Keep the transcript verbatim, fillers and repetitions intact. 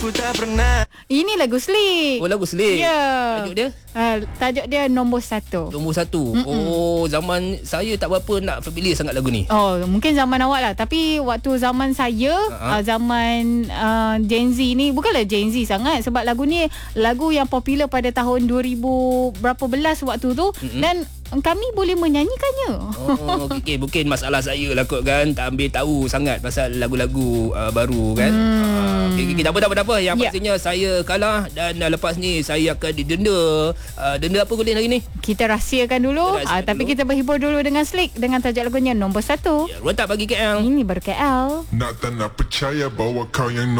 Aku tak pernah. Ini lagu Slick. Oh, lagu Slick. Ya. Tajuk dia? Uh, tajuk dia Nombor Satu. Nombor satu. Mm-mm. Oh, zaman saya tak berapa nak familiar sangat lagu ni. Oh, mungkin zaman awak lah. Tapi waktu zaman saya, uh-huh. uh, zaman uh, Gen Z ni, bukanlah Gen Z sangat. Sebab lagu ni lagu yang popular pada tahun dua ribu berapa belas waktu tu. Mm-hmm. Dan kami boleh menyanyikannya. Oh, okey, okay. Mungkin masalah saya lah kot kan. Tak ambil tahu sangat pasal lagu-lagu uh, baru kan. Hmm. Uh, okay, okay, tak apa, tak apa, tak apa. Yang yeah. pastinya saya kalah dan uh, lepas ni saya akan didenda. Uh, denda apa Gulin hari ni? Kita rahsiakan dulu. Kita rahsiakan uh, tapi dulu. Kita berhibur dulu dengan Slick dengan tajuk lagunya Nombor Satu. Ya, Rotak bagi K L. Ini ber-K L. Nak tak nak percaya bahawa kau yang